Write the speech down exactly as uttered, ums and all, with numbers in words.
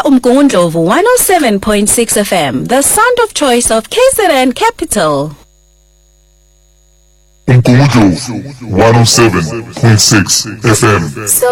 Umgungundlovu one oh seven point six F M, the sound of choice of K Z N Capital. Umgungundlovu one oh seven point six F M.